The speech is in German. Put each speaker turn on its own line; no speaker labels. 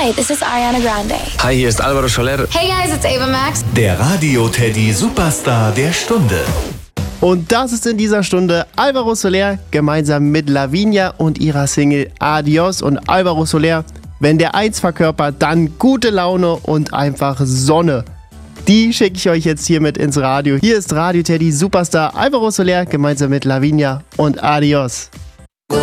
Hi, this is Ariana Grande.
Hi, hier ist Alvaro Soler.
Hey guys, it's Ava Max.
Der Radio-Teddy Superstar der Stunde.
Und das ist in dieser Stunde Alvaro Soler gemeinsam mit Lavinia und ihrer Single Adios. Und Alvaro Soler, wenn der eins verkörpert, dann gute Laune und einfach Sonne. Die schicke ich euch jetzt hiermit ins Radio. Hier ist Radio Teddy Superstar Alvaro Soler gemeinsam mit Lavinia und Adios.